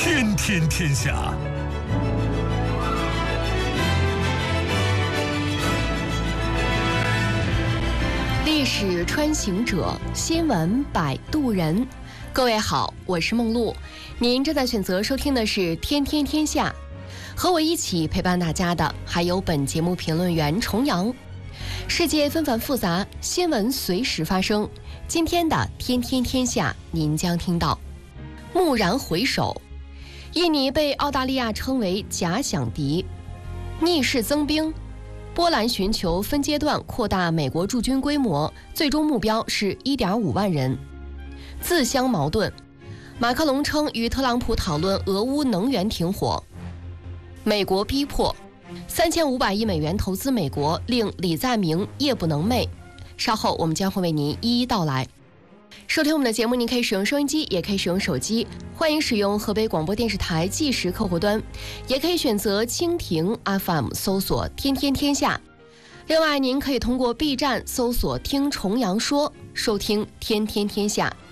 天天天下。 历史穿行者，新闻摆渡人。各位好，我是梦露，您正在选择收听的是《天天天下》，和我一起陪伴大家的还有本节目评论员重阳。世界纷繁复杂，新闻随时发生。今天的《天天天下》，您将听到：蓦然回首，印尼被澳大利亚称为假想敌；逆势增兵，波兰寻求分阶段扩大美国驻军规模，最终目标是1.5万人。自相矛盾，马克龙称与特朗普讨论俄乌能源停火。美国逼迫，3500亿美元投资美国，令李在明夜不能寐。稍后我们将会为您一一道来。收听我们的节目，您可以使用收音机，也可以使用手机，欢迎使用河北广播电视台即时客户端，也可以选择蜻蜓 FM 搜索天天天下。另外您可以通过 B 站搜索听重阳说，收听天天天下